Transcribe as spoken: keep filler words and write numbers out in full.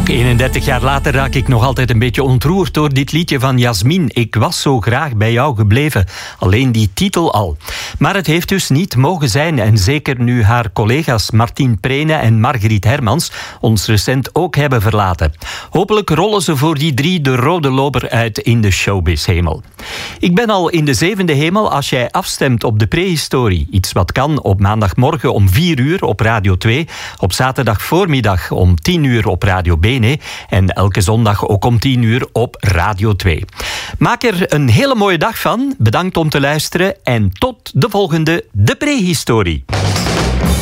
Ook eenendertig jaar later raak ik nog altijd een beetje ontroerd door dit liedje van Jasmin. Ik was zo graag bij jou gebleven. Alleen die titel al. Maar het heeft dus niet mogen zijn. En zeker nu haar collega's Martien Prene en Margriet Hermans ons recent ook hebben verlaten. Hopelijk rollen ze voor die drie de rode loper uit in de showbiz-hemel. Ik ben al in de zevende hemel als jij afstemt op de prehistorie. Iets wat kan op maandagmorgen om vier uur op Radio twee, op zaterdag voormiddag om tien uur op Radio Bene en elke zondag ook om tien uur op Radio twee. Maak er een hele mooie dag van. Bedankt om te luisteren en tot de volgende De Prehistorie.